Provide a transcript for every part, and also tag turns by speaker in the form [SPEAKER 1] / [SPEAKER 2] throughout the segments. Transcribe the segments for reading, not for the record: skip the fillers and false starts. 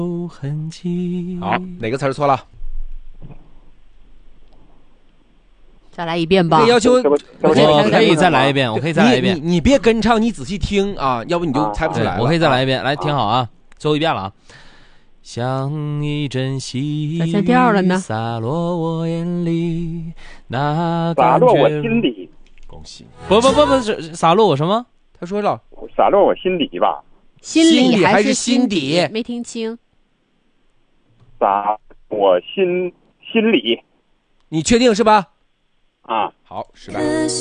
[SPEAKER 1] 好，哪个词儿错了？
[SPEAKER 2] 再来一遍吧。
[SPEAKER 1] 要求
[SPEAKER 3] 我可以再来一遍，
[SPEAKER 1] 你别跟唱，你仔细听啊，要不你就猜不出来了。
[SPEAKER 3] 我可以再来一遍，来听好啊，最后一遍了啊。像一阵细雨洒落我眼里，那感觉
[SPEAKER 4] 洒落我心里。
[SPEAKER 1] 恭喜！
[SPEAKER 3] 不，洒落我什么？
[SPEAKER 1] 他说了，
[SPEAKER 4] 洒落我心里吧。
[SPEAKER 2] 心里还是
[SPEAKER 1] 心底？
[SPEAKER 2] 没听清。
[SPEAKER 4] 洒我心里。
[SPEAKER 1] 你确定是吧？
[SPEAKER 4] 啊，
[SPEAKER 1] 好，失败。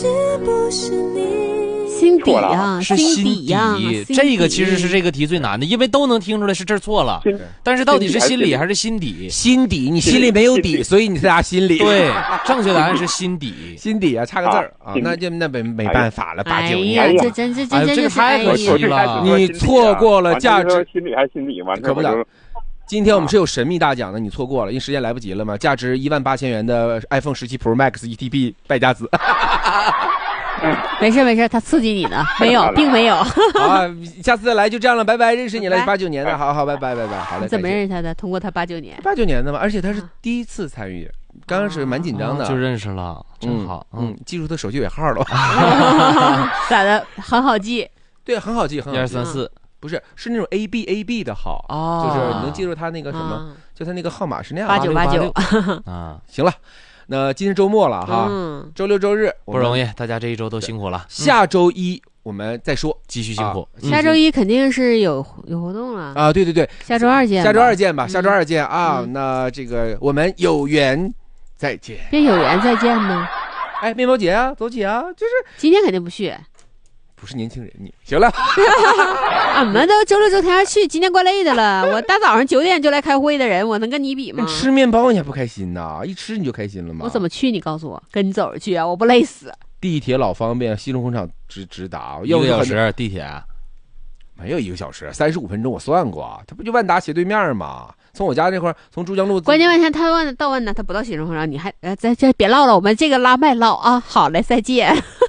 [SPEAKER 2] 心底呀，
[SPEAKER 3] 是心底。这个其实是这个题最难的，因为都能听出来是这儿错了，但是到底是心里还是心底？
[SPEAKER 1] 心底，你心里没有底，所以你在答心里。
[SPEAKER 3] 对，正确答案是心底。
[SPEAKER 1] 心底啊，差个字儿啊，那没办法了，89年。
[SPEAKER 2] 哎呀，这真
[SPEAKER 3] 这个太可惜了，
[SPEAKER 1] 你错过了价值。
[SPEAKER 4] 心里还是心底嘛？
[SPEAKER 1] 可不了。今天我们是有神秘大奖的，你错过了，因为时间来不及了嘛。价值18000元的 iPhone 17 Pro Max ETB 败家子。
[SPEAKER 2] 没事，他刺激你呢，没有，并没有。
[SPEAKER 1] 好，下次再来就这样了，拜拜。认识你了，89年的，好，拜拜。好嘞。
[SPEAKER 2] 你怎么认识他的？通过他89年。
[SPEAKER 1] 89年的嘛，而且他是第一次参与，刚开始蛮紧张的，
[SPEAKER 3] 就认识了，真好。
[SPEAKER 1] 记住他手机尾号了。
[SPEAKER 2] 咋的？很好记。
[SPEAKER 1] 对，很好记
[SPEAKER 3] ，1234。
[SPEAKER 1] 不是，是那种 AB 的号，就是你能记住他那个什么，就他那个号码是那样
[SPEAKER 2] 8989
[SPEAKER 1] 啊。行了，那今天周末了哈，周六周日
[SPEAKER 3] 不容易，大家这一周都辛苦了。
[SPEAKER 1] 下周一我们再说，
[SPEAKER 3] 继续辛苦。
[SPEAKER 2] 下周一肯定是有活动了
[SPEAKER 1] 啊！对，
[SPEAKER 2] 下周二见吧，
[SPEAKER 1] 下周二见啊！那这个我们有缘再见，
[SPEAKER 2] 别有缘再见吗？
[SPEAKER 1] 哎，面包节啊，走起啊！就是
[SPEAKER 2] 今天肯定不去。
[SPEAKER 1] 不是年轻人，你行了。
[SPEAKER 2] 俺们都周六周天去，今天怪累的了。我大早上9点就来开会的人，我能跟你比吗？
[SPEAKER 1] 吃面包你还不开心呐？一吃你就开心了吗？
[SPEAKER 2] 我怎么去？你告诉我，跟你走着去啊，我不累死。
[SPEAKER 1] 地铁老方便，西龙工厂直达
[SPEAKER 3] ，1个小时地铁
[SPEAKER 1] 没有1个小时，35分钟我算过，他不就万达斜对面吗？从我家这块，从珠江路。
[SPEAKER 2] 关键问题他到万达，他不到西龙工厂，你还再别唠了，我们这个拉麦唠啊。好嘞，再见。